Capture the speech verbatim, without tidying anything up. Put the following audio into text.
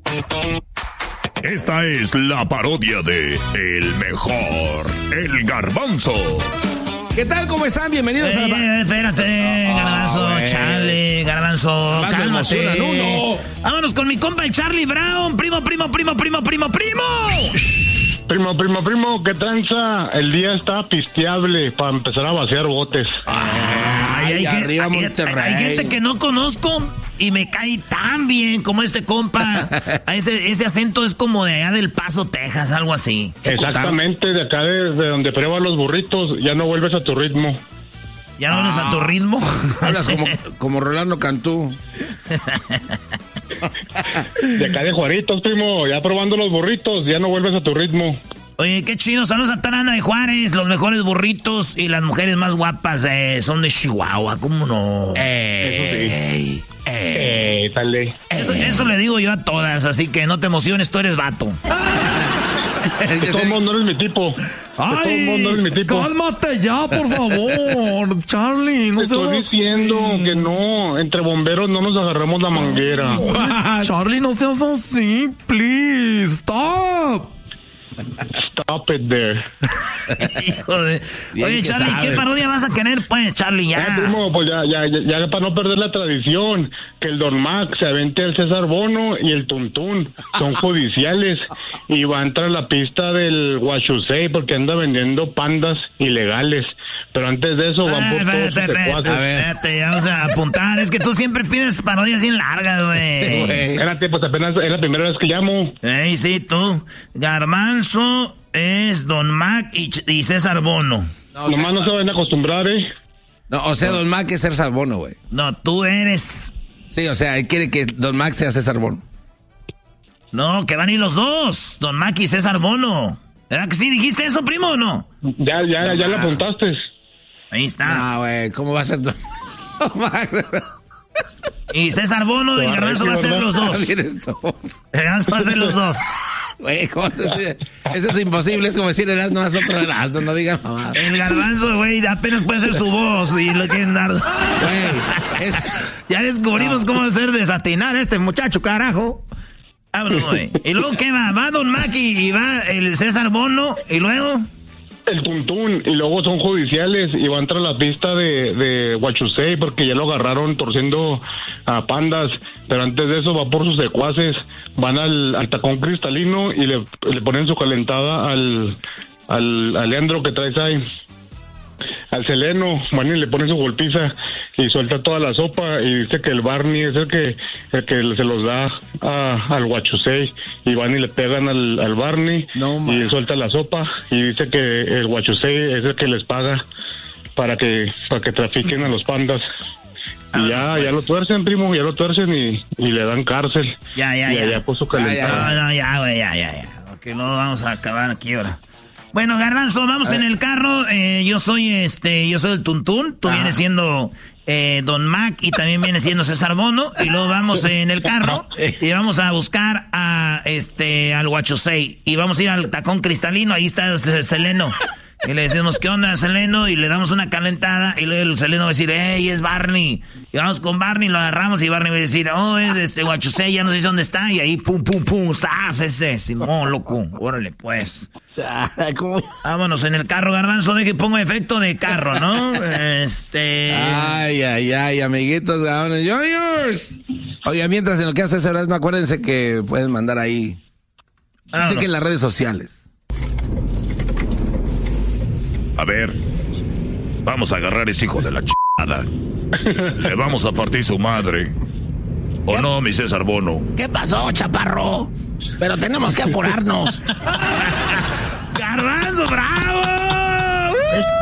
Esta es la parodia de El Mejor, El Garbanzo. ¿Qué tal? ¿Cómo están? Bienvenidos eh, a la... Eh, espérate, oh, Garbanzo, oh, Charlie, Garbanzo, más cálmate. uno. Vámonos con mi compa el Charlie Brown. Primo, primo, primo, primo, primo, primo. Primo, primo, primo, ¿qué tranza? El día está pisteable para empezar a vaciar botes. Ay, hay, arriba hay, Monterrey. Hay gente que no conozco y me cae tan bien como este compa. ese, ese acento es como de allá del Paso, Texas, algo así. Exactamente, de acá de, de donde pruebas los burritos, ya no vuelves a tu ritmo. ¿Ya no vuelves ah, a tu ritmo? Hablas como, como Rolando Cantú. De acá de Juaritos, primo, ya probando los burritos, ya no vuelves a tu ritmo. Oye, qué chido, saludos a Tarana de Juárez, los mejores burritos y las mujeres más guapas eh, son de Chihuahua, ¿cómo no? Ey, eso sí. Ey, dale. Eso, eso le digo yo a todas, así que no te emociones, tú eres vato. De todos modos no eres mi tipo. Ay, de todos modos no eres mi tipo. Cálmate ya, por favor, Charlie. No te estoy seas diciendo así. Que no, entre bomberos no nos agarramos la manguera. Charlie, no seas así, please, stop. Stop it there. Hijo de... Oye, Charlie, sabes. ¿Qué parodia vas a querer, pues, Charlie? Ya. Eh, primo, pues ya, ya, ya, ya para no perder la tradición, que el Don Max se avente el César Bono y el Tuntún son judiciales y va a entrar a la pista del Huachusei porque anda vendiendo pandas ilegales. Pero antes de eso van ah, por espérate, todos sus secuaces. Espérate, vamos a apuntar. Es que tú siempre pides parodias bien largas, güey. Sí, espérate, pues apenas es la primera vez que llamo. Ey, sí, tú. Garbanzo es Don Mac y, y César Bono. No, nomás no se van a acostumbrar, ¿eh? No, o sea, Don Mac es César Bono, güey. No, tú eres. Sí, o sea, él quiere que Don Mac sea César Bono. No, que van a ir los dos. Don Mac y César Bono. ¿Verdad que sí dijiste eso, primo, o no? Ya, ya, no, ya lo apuntaste. Ahí está. Ah, güey, ¿cómo va a ser? Y César Bono y Garbanzo va a ser los dos. Garbanzo va a ser los dos. Güey, ¿cómo te... Eso es imposible, es como decir Erasmo es otro Erasmo, no digan mamá. El Garbanzo, güey, apenas puede ser su voz y lo quieren dar. Güey, es... ya descubrimos no. cómo hacer desatinar a este muchacho, carajo. Vámonos, güey. ¿Y luego qué va? Va Don Maki y va el César Bono y luego... El Tuntún, y luego son judiciales y van tras la pista de, de Huachusei porque ya lo agarraron torciendo a pandas, pero antes de eso va por sus secuaces, van al, al tacón cristalino y le, le ponen su calentada al, al, al Leandro que traes ahí, al Seleno, van y le ponen su golpiza y suelta toda la sopa y dice que el Barney es el que el que se los da a, al Huachusei y van y le pegan al, al Barney no, y suelta la sopa y dice que el Huachusei es el que les paga para que para que trafiquen a los pandas. Y ya, pues. ya lo tuercen, primo, ya lo tuercen y, y le dan cárcel. Ya, ya, y ya. allá puso calentada. No, no, ya, güey, ya, ya, ya. Porque no vamos a acabar aquí ahora. Bueno, Garbanzo, vamos en el carro. Eh, yo soy este, yo soy el Tuntún. Tú ah. vienes siendo eh, Don Mac y también viene siendo César Bono. Y luego vamos en el carro y vamos a buscar a este al Huachusei. Y vamos a ir al tacón cristalino. Ahí está este Seleno. Y le decimos, ¿qué onda, Seleno? Y le damos una calentada. Y luego el Seleno va a decir, ¡ey, es Barney! Y vamos con Barney, lo agarramos. Y Barney va a decir, ¡oh, es este Huachusei! Ya no sé dónde está. Y ahí, pum, pum, pum, ¡zas! Ese, Simón, loco. Órale, pues. ¿Cómo? Vámonos en el carro, Garbanzo. Deje, pongo efecto de carro, ¿no? Este. Ay, ay, ay, amiguitos, gabones. ¡Yoyos! Oiga, mientras en lo que hace ese Erasmo, acuérdense que pueden mandar ahí. Vámonos. Chequen las redes sociales. A ver, vamos a agarrar ese hijo de la chingada. Le vamos a partir su madre. ¿O no, mi César Bono? ¿Qué pasó, chaparro? Pero tenemos que apurarnos. ¡Garbanzo, bravo!